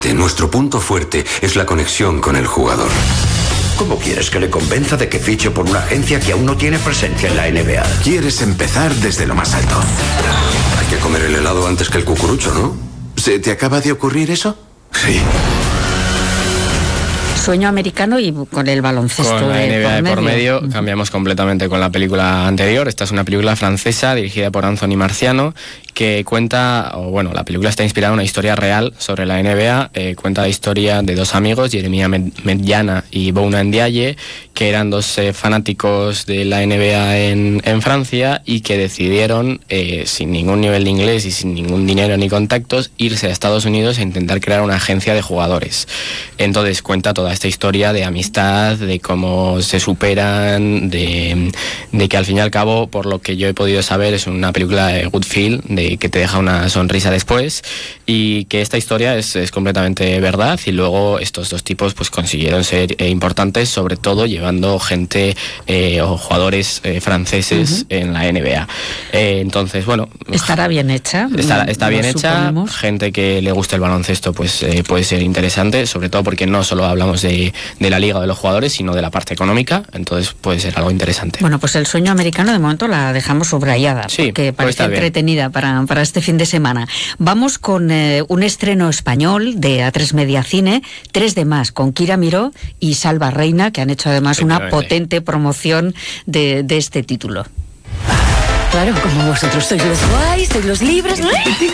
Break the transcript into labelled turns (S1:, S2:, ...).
S1: Nuestro punto fuerte es la conexión con el jugador.
S2: ¿Cómo quieres que le convenza de que fiche por una agencia que aún no tiene presencia en la NBA?
S3: Quieres empezar desde lo más alto.
S1: Hay que comer el helado antes que el cucurucho, ¿no?
S3: ¿Se te acaba de ocurrir eso?
S1: Sí.
S4: Sueño americano y con el baloncesto
S5: con la NBA
S4: por medio.
S5: Cambiamos completamente con la película anterior. Esta es una película francesa dirigida por Anthony Marciano que cuenta, la película está inspirada en una historia real sobre la NBA. Cuenta la historia de dos amigos, Jeremia Medjana y Bouna Ndiaye, que eran dos fanáticos de la NBA en Francia y que decidieron, sin ningún nivel de inglés y sin ningún dinero ni contactos, irse a Estados Unidos e intentar crear una agencia de jugadores. Entonces cuenta toda esta historia de amistad, de cómo se superan, de que al fin y al cabo, por lo que yo he podido saber, es una película de good feel, de que te deja una sonrisa después, y que esta historia es completamente verdad, y luego estos dos tipos pues consiguieron ser importantes, sobre todo llevando gente o jugadores franceses en la NBA. Entonces,
S4: estará bien hecha.
S5: Está bien hecha. Gente que le guste el baloncesto pues puede ser interesante, sobre todo porque no solo hablamos de la liga o de los jugadores, sino de la parte económica, entonces puede ser algo interesante.
S4: Bueno, pues el sueño americano de momento la dejamos subrayada,
S5: sí,
S4: porque
S5: pues
S4: parece entretenida para este fin de semana. Vamos con un estreno español de A3 Media Cine, 3 de más, con Kira Miró y Salva Reina, que han hecho además una potente promoción de este título.
S6: Claro, como vosotros sois los guays, sois los libres.